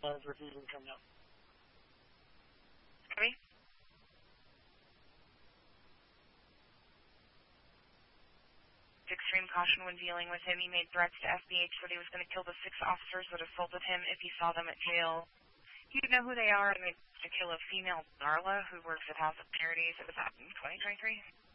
signs were even coming up. Copy. Extreme caution when dealing with him. He made threats to FBH that he was going to kill the 6 officers that assaulted him if he saw them at jail. You know who they are, and they to kill a female Darla who works at House of Charities. It was out in 2023.